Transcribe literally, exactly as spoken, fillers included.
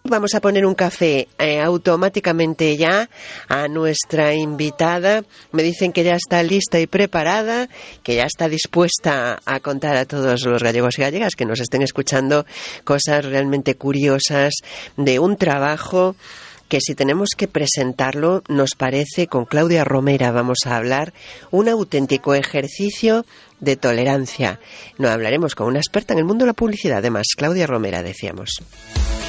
Vamos a poner un café eh, automáticamente ya a nuestra invitada. Me dicen que ya está lista y preparada, que ya está dispuesta a contar a todos los gallegos y gallegas que nos estén escuchando cosas realmente curiosas de un trabajo que, si tenemos que presentarlo, nos parece, con Claudia Romera vamos a hablar, un auténtico ejercicio de tolerancia. No hablaremos con una experta en el mundo de la publicidad, además, Claudia Romera, decíamos.